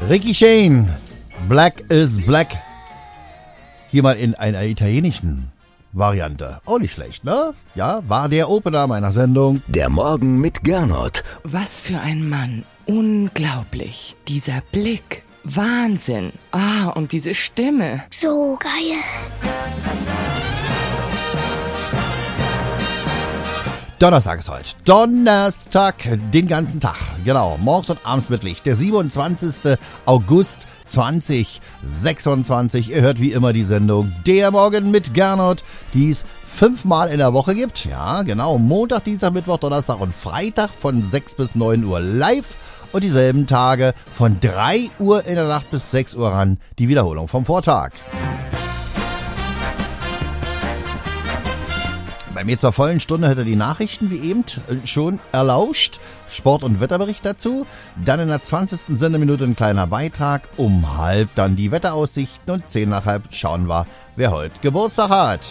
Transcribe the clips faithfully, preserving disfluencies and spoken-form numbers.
Ricky Shane, Black is Black. Hier mal in einer italienischen Variante. Auch nicht schlecht, ne? Ja, war der Opener meiner Sendung. Der Morgen mit Gernot. Was für ein Mann. Unglaublich. Dieser Blick. Wahnsinn. Ah, und diese Stimme. So geil. Donnerstag ist heute. Donnerstag, den ganzen Tag. Genau, morgens und abends mit Licht. Der siebenundzwanzigster August zweitausendsechsundzwanzig. Ihr hört wie immer die Sendung Der Morgen mit Gernot, die es fünfmal in der Woche gibt. Ja, genau. Montag, Dienstag, Mittwoch, Donnerstag und Freitag von sechs bis neun Uhr live. Und dieselben Tage von drei Uhr in der Nacht bis sechs Uhr ran. Die Wiederholung vom Vortag. Bei mir zur vollen Stunde hört ihr die Nachrichten wie eben schon erlauscht. Sport- und Wetterbericht dazu. Dann in der zwanzigsten Sendeminute ein kleiner Beitrag. Um halb dann die Wetteraussichten und zehn nach halb schauen wir, wer heute Geburtstag hat.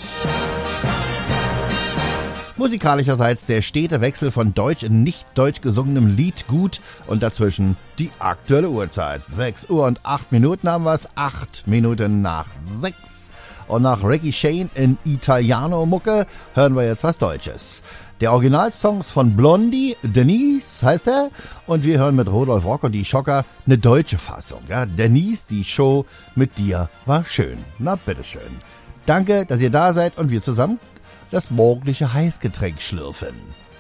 Musikalischerseits der stete Wechsel von deutsch in nicht deutsch gesungenem Lied gut und dazwischen die aktuelle Uhrzeit. sechs Uhr und acht Minuten haben wir es. acht Minuten nach sechs. Und nach Ricky Shane in Italiano-Mucke hören wir jetzt was Deutsches. Der Originalsong ist von Blondie, Denise heißt er. Und wir hören mit Rudolf Rock und die Schocker eine deutsche Fassung. Ja, Denise, die Show mit dir war schön. Na, bitteschön. Danke, dass ihr da seid und wir zusammen das morgendliche Heißgetränk schlürfen.